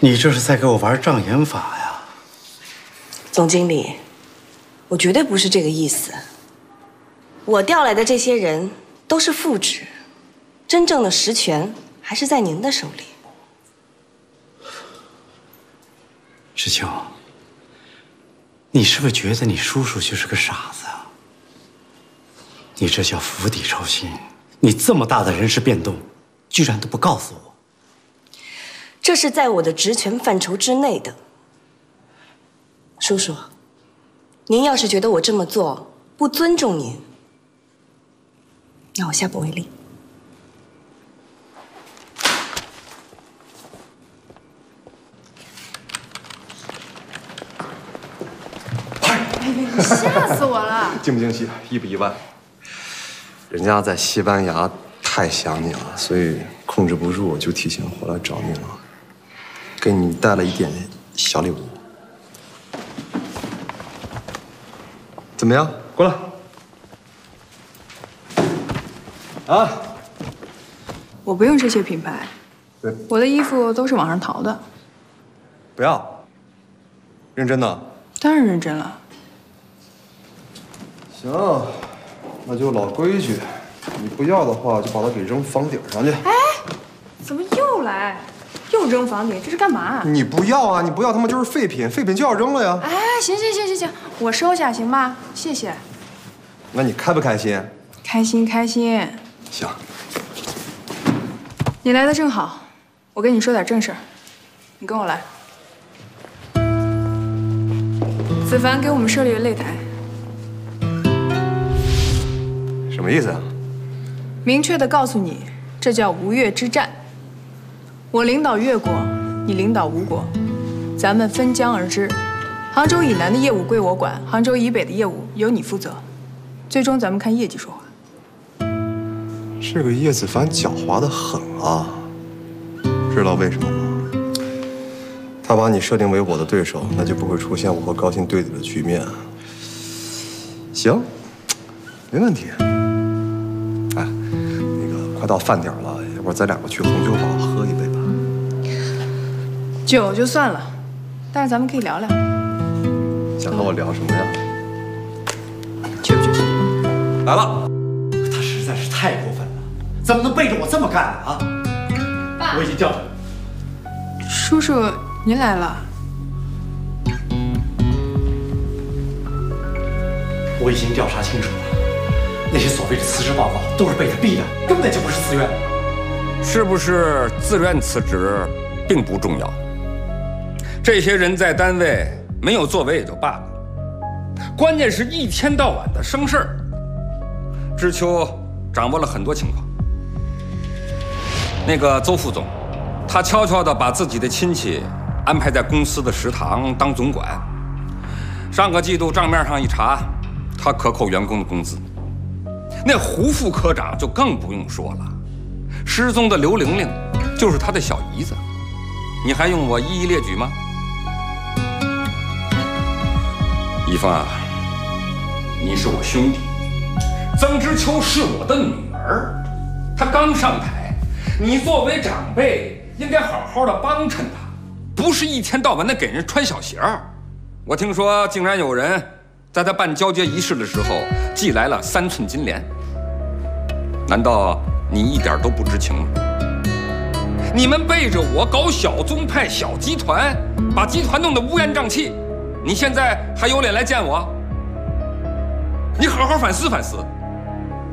你这是在给我玩障眼法呀？ 总经理，我绝对不是这个意思。我调来的这些人都是副职，真正的实权还是在您的手里。 志秋，你是不是觉得你叔叔就是个傻子啊？你这叫釜底抽薪！你这么大的人事变动，居然都不告诉我。 这是在我的职权范畴之内的。叔叔，您要是觉得我这么做不尊重您，那我下不为例。 你吓死我了！ 惊不惊喜，意不意外？人家在西班牙太想你了，所以控制不住就提前回来找你了，给你带了一点小礼物。怎么样？过来。啊！ 我不用这些品牌， 对， 我的衣服都是网上淘的。 不要。认真的？ 当然认真了。 行，那就老规矩，你不要的话，就把它给扔房顶上去。 哎，怎么又来？又扔房顶，这是干嘛？ 你不要啊！你不要，他妈就是废品，废品就要扔了呀！ 哎，行，我收下行吗？谢谢。 那你开不开心？ 开心。 行。 你来的正好，我跟你说点正事儿。你跟我来。子凡给我们设立了擂台。 什么意思啊？ 明确的告诉你，这叫吴越之战。我领导越国，你领导吴国，咱们分疆而治。杭州以南的业务归我管，杭州以北的业务由你负责。最终咱们看业绩说话。 这个叶子凡狡猾得很啊，知道为什么吗？他把你设定为我的对手，那就不会出现我和高鑫对赌的局面。行，没问题。哎，那个快到饭点了，要不然咱两个去红酒坊喝一杯吧？ 酒就算了，但是咱们可以聊聊。 想和我聊什么呀？ 去不去？ 来了。 他实在是太过分了，怎么能背着我这么干呢？啊！爸，我已经调查。 叔叔，您来了。 我已经调查清楚了，那些所谓的辞职报告都是被他逼的，根本就不是自愿的。 是不是自愿辞职并不重要，这些人在单位没有作为也就罢了，关键是一天到晚的生事儿。知秋掌握了很多情况，那个邹副总，他悄悄地把自己的亲戚安排在公司的食堂当总管。上个季度账面上一查，他克扣员工的工资。那胡副科长就更不用说了，失踪的刘玲玲就是他的小姨子，你还用我一一列举吗？一峰啊，你是我兄弟，曾之秋是我的女儿，她刚上台，你作为长辈应该好好的帮衬她，不是一天到晚的给人穿小鞋儿。我听说竟然有人在她办交接仪式的时候寄来了3寸金莲，难道你一点都不知情吗？你们背着我搞小宗派、小集团，把集团弄得乌烟瘴气，你现在还有脸来见我？你好好反思反思。